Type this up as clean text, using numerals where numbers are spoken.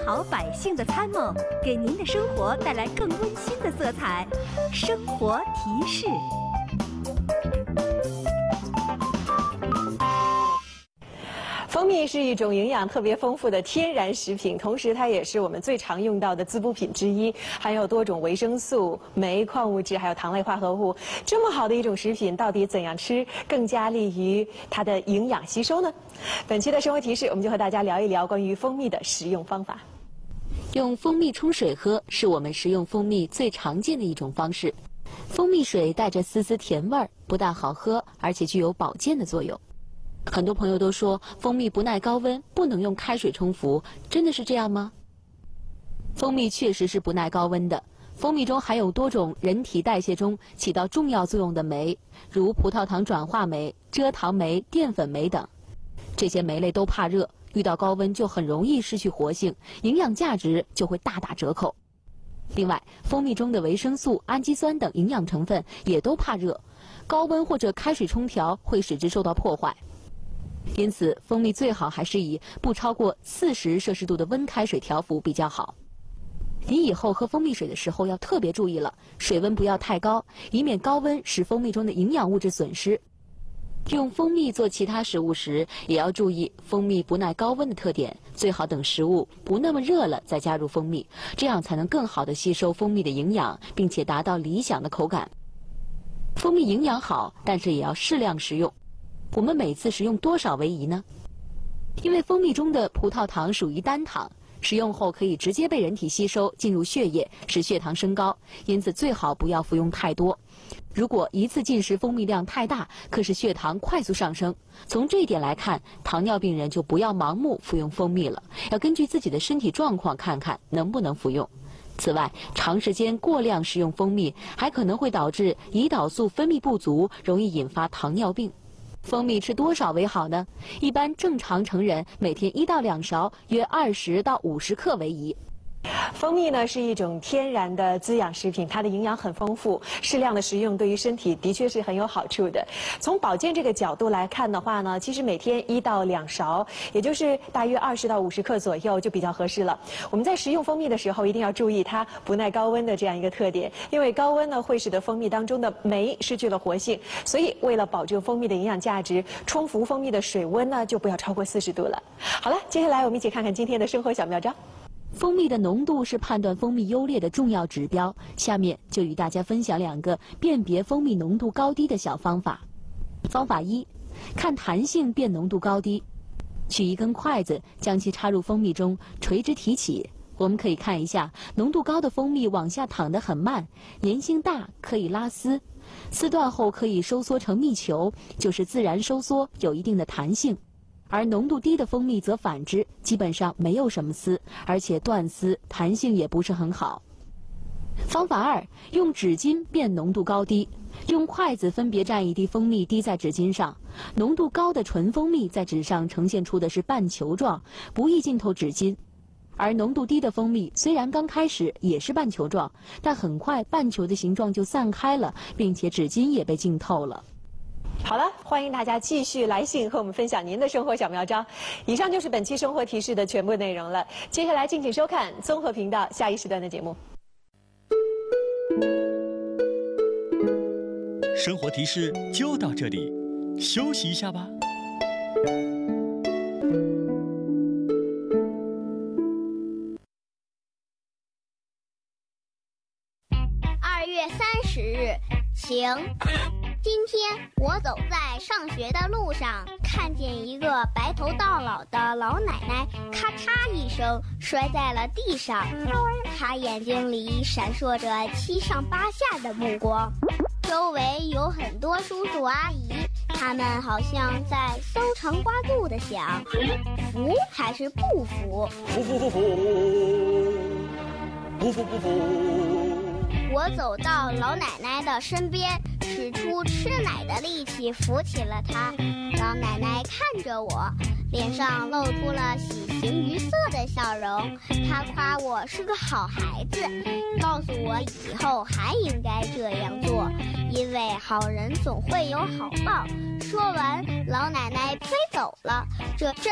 好百姓的参谋，给您的生活带来更温馨的色彩。生活提示。 蜂蜜是一种营养特别丰富的天然食品，同时它也是我们最常用到的滋补品之一，含有多种维生素、酶、矿物质，还有糖类化合物。这么好的一种食品，到底怎样吃更加利于它的营养吸收呢？本期的生活提示，我们就和大家聊一聊关于蜂蜜的食用方法。 用蜂蜜冲水喝是我们食用蜂蜜最常见的一种方式。蜂蜜水带着丝丝甜味儿，不但好喝，而且具有保健的作用。很多朋友都说蜂蜜不耐高温，不能用开水冲服，真的是这样吗？蜂蜜确实是不耐高温的。蜂蜜中含有多种人体代谢中起到重要作用的酶，如葡萄糖转化酶、蔗糖酶、淀粉酶等。这些酶类都怕热，遇到高温就很容易失去活性，营养价值就会大打折扣。另外，蜂蜜中的维生素、氨基酸等营养成分也都怕热，高温或者开水冲调会使之受到破坏。因此，蜂蜜最好还是以不超过40摄氏度的温开水调服比较好。您以后喝蜂蜜水的时候要特别注意了，水温不要太高，以免高温使蜂蜜中的营养物质损失。用蜂蜜做其他食物时，也要注意蜂蜜不耐高温的特点，最好等食物不那么热了再加入蜂蜜，这样才能更好地吸收蜂蜜的营养，并且达到理想的口感。蜂蜜营养好，但是也要适量食用。我们每次食用多少为宜呢？因为蜂蜜中的葡萄糖属于单糖，食用后可以直接被人体吸收进入血液，使血糖升高，因此最好不要服用太多。如果一次进食蜂蜜量太大，可使血糖快速上升。从这一点来看，糖尿病人就不要盲目服用蜂蜜了，要根据自己的身体状况看看能不能服用。此外，长时间过量食用蜂蜜还可能会导致胰岛素分泌不足，容易引发糖尿病。蜂蜜吃多少为好呢？一般正常成人每天1到2勺，约20到50克为宜。 蜂蜜呢是一种天然的滋养食品，它的营养很丰富，适量的食用对于身体的确是很有好处的。从保健这个角度来看的话呢，其实每天1到2勺，也就是大约20到50克左右就比较合适了。我们在食用蜂蜜的时候一定要注意它不耐高温的这样一个特点，因为高温呢会使得蜂蜜当中的酶失去了活性，所以为了保证蜂蜜的营养价值，冲服蜂蜜的水温呢就不要超过40度了。好了，接下来我们一起看看今天的生活小妙招。 蜂蜜的浓度是判断蜂蜜优劣的重要指标，下面就与大家分享2个辨别蜂蜜浓度高低的小方法。方法1，看弹性辨浓度高低。取一根筷子，将其插入蜂蜜中，垂直提起。我们可以看一下，浓度高的蜂蜜往下淌得很慢，粘性大，可以拉丝，丝断后可以收缩成蜜球，就是自然收缩，有一定的弹性。而浓度低的蜂蜜则反之，基本上没有什么丝，而且断丝，弹性也不是很好。方法2，用纸巾辨浓度高低。用筷子分别蘸一滴蜂蜜滴在纸巾上，浓度高的纯蜂蜜在纸上呈现出的是半球状，不易浸透纸巾。而浓度低的蜂蜜虽然刚开始也是半球状，但很快半球的形状就散开了，并且纸巾也被浸透了。 好了，欢迎大家继续来信和我们分享您的生活小妙招。以上就是本期生活提示的全部内容了。接下来敬请收看综合频道下一时段的节目。 生活提示就到这里，休息一下吧。 2月30日，晴。今天我走在上学的路上，看见一个白头到老的老奶奶，咔嚓一声摔在了地上。她眼睛里闪烁着七上八下的目光，周围有很多叔叔阿姨，他们好像在搜肠刮肚地想，服还是不服？ 服。 我走到老奶奶的身边，使出吃奶的力气扶起了她。老奶奶看着我，脸上露出了喜形于色的笑容。她夸我是个好孩子，告诉我以后还应该这样做，因为好人总会有好报。说完，老奶奶飞走了，这真